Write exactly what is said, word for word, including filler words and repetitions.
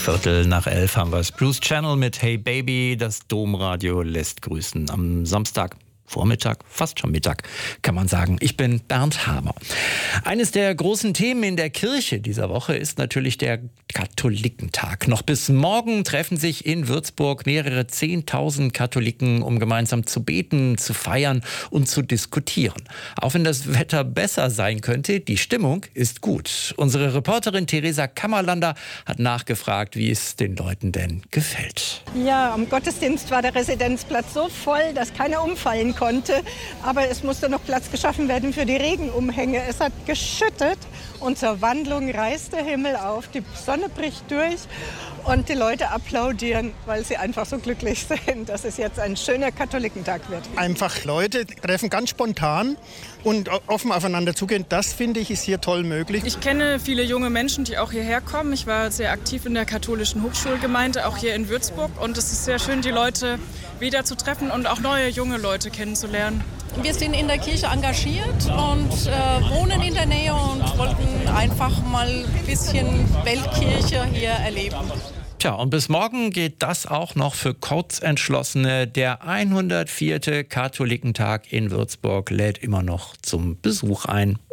Viertel nach elf haben wir es. Bruce Channel mit Hey Baby. Das Domradio lässt grüßen. Am Samstag Vormittag, fast schon Mittag, kann man sagen. Ich bin Bernd Hamer. Eines der großen Themen in der Kirche dieser Woche ist natürlich der Katholikentag. Noch bis morgen treffen sich in Würzburg mehrere Zehntausend Katholiken, um gemeinsam zu beten, zu feiern und zu diskutieren. Auch wenn das Wetter besser sein könnte, die Stimmung ist gut. Unsere Reporterin Theresa Kammerlander hat nachgefragt, wie es den Leuten denn gefällt. Ja, am Gottesdienst war der Residenzplatz so voll, dass keiner umfallen konnte. Aber es musste noch Platz geschaffen werden für die Regenumhänge. Es hat geschüttet und zur Wandlung reißt der Himmel auf. Die Sonne bricht durch und die Leute applaudieren, weil sie einfach so glücklich sind, dass es jetzt ein schöner Katholikentag wird. Einfach Leute treffen ganz spontan und offen aufeinander zugehen. Das, finde ich, ist hier toll möglich. Ich kenne viele junge Menschen, die auch hierher kommen. Ich war sehr aktiv in der katholischen Hochschulgemeinde, auch hier in Würzburg. Und es ist sehr schön, die Leute wieder zu treffen und auch neue junge Leute kennenzulernen. Wir sind in der Kirche engagiert und äh, wohnen in der Nähe und wollten einfach mal ein bisschen Weltkirche hier erleben. Tja, und bis morgen geht das auch noch für Kurzentschlossene. Der hundertvierte Katholikentag in Würzburg lädt immer noch zum Besuch ein.